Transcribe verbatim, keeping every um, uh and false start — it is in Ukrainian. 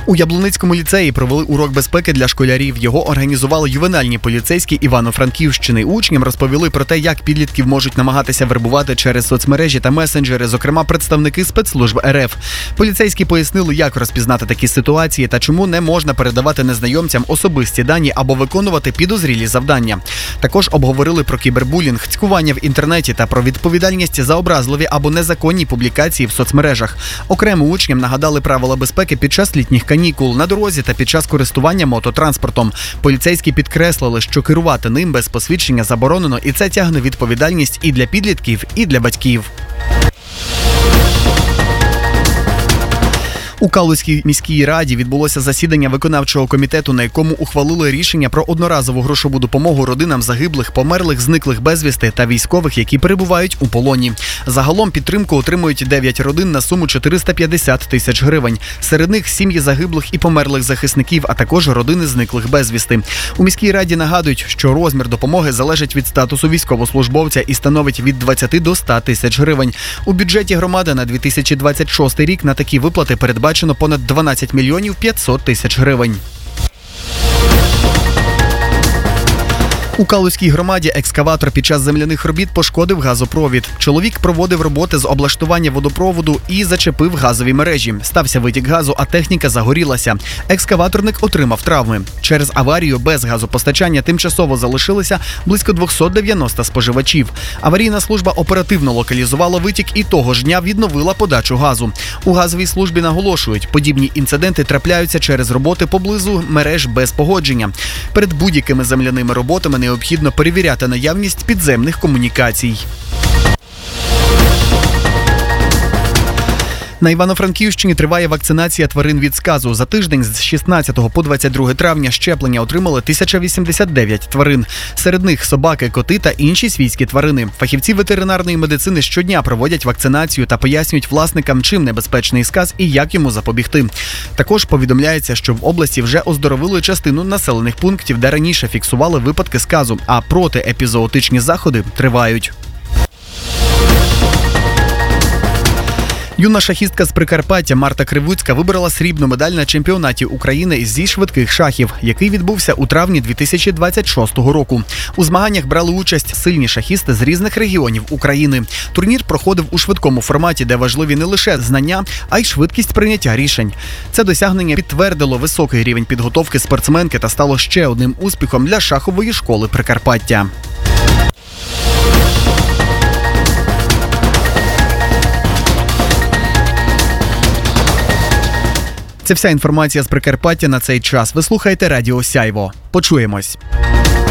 У Яблуницькому ліцеї провели урок безпеки для школярів. Його організували ювенальні поліцейські Івано-Франківщини. Учням розповіли про те, як підлітків можуть намагатися вербувати через соцмережі та месенджери, зокрема представники спецслужб ер еф. Поліцейські пояснили, як розпізнати такі ситуації та чому не можна передавати незнайомцям особисті дані або виконувати підозрілі завдання. Також обговорили про кібербулінг, цькування в інтернеті та про відповідальність за образливі або незаконні публікації в соцмережах. Окремо учням нагадали правила безпеки під час літніх канікул, на дорозі та під час користування мототранспортом. Поліцейські підкреслили, що керувати ним без посвідчення заборонено, і це тягне відповідальність і для підлітків, і для батьків. У Калузькій міській раді відбулося засідання виконавчого комітету, на якому ухвалили рішення про одноразову грошову допомогу родинам загиблих, померлих, зниклих безвісти та військових, які перебувають у полоні. Загалом підтримку отримують дев'ять родин на суму чотириста п'ятдесят тисяч гривень. Серед них сім'ї загиблих і померлих захисників, а також родини зниклих безвісти. У міській раді нагадують, що розмір допомоги залежить від статусу військовослужбовця і становить від двадцяти до ста тисяч гривень. У бюджеті громади на дві тисячі двадцять шостий рік на такі виплати передбачено Бачено понад дванадцять мільйонів п'ятсот тисяч гривень. У Калузькій громаді екскаватор під час земляних робіт пошкодив газопровід. Чоловік проводив роботи з облаштування водопроводу і зачепив газові мережі. Стався витік газу, а техніка загорілася. Екскаваторник отримав травми. Через аварію без газопостачання тимчасово залишилися близько двісті дев'яносто споживачів. Аварійна служба оперативно локалізувала витік і того ж дня відновила подачу газу. У газовій службі наголошують, подібні інциденти трапляються через роботи поблизу мереж без погодження. Перед будь-якими земляними роботами необхідно перевіряти наявність підземних комунікацій. На Івано-Франківщині триває вакцинація тварин від сказу. За тиждень з шістнадцятого по двадцять друге травня щеплення отримали тисяча вісімдесят дев'ять тварин. Серед них собаки, коти та інші свійські тварини. Фахівці ветеринарної медицини щодня проводять вакцинацію та пояснюють власникам, чим небезпечний сказ і як йому запобігти. Також повідомляється, що в області вже оздоровили частину населених пунктів, де раніше фіксували випадки сказу, а протиепізоотичні заходи тривають. Юна шахістка з Прикарпаття Марта Кривуцька виборола срібну медаль на чемпіонаті України зі швидких шахів, який відбувся у травні дві тисячі двадцять шостого року. У змаганнях брали участь сильні шахісти з різних регіонів України. Турнір проходив у швидкому форматі, де важливі не лише знання, а й швидкість прийняття рішень. Це досягнення підтвердило високий рівень підготовки спортсменки та стало ще одним успіхом для шахової школи Прикарпаття. Це вся інформація з Прикарпаття на цей час. Ви слухаєте Радіо Сяйво. Почуємось.